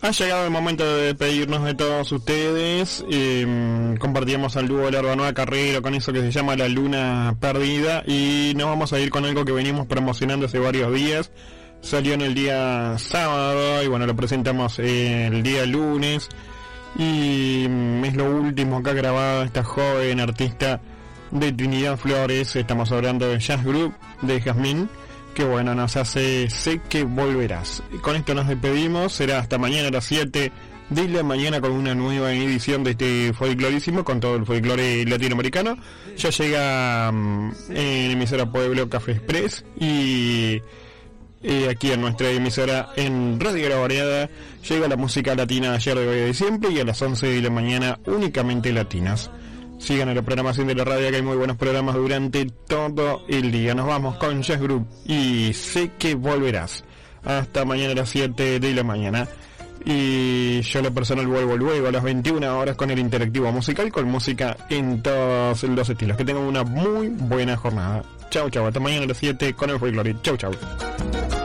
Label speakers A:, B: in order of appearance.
A: Ha llegado el momento de despedirnos de todos ustedes. Compartíamos al dúo La Nueva Carrera con eso que se llama La Luna Perdida, y nos vamos a ir con algo que venimos promocionando hace varios días. Salió en el día sábado y bueno, lo presentamos el día lunes, y es lo último que ha grabado esta joven artista de Trinidad Flores. Estamos hablando de Jazz Group, de Jazmín, que bueno, nos hace Sé que volverás. Y con esto nos despedimos, será hasta mañana a las 7 de la mañana con una nueva edición de este folclorísimo, con todo el folclore latinoamericano. Ya llega en emisora Pueblo Café Express, y aquí en nuestra emisora en Radio La Variada llega la música latina de ayer, de hoy y de siempre, y a las 11 de la mañana únicamente latinas. Sigan en la programación de la radio, que hay muy buenos programas durante todo el día. Nos vamos con Jazz Group y Sé que volverás. Hasta mañana a las 7 de la mañana. Y yo, lo personal, vuelvo luego a las 21 horas con el interactivo musical, con música en todos los estilos. Que tengan una muy buena jornada. Chau, chau. Hasta mañana a las 7 con el folclore. Chau, chau.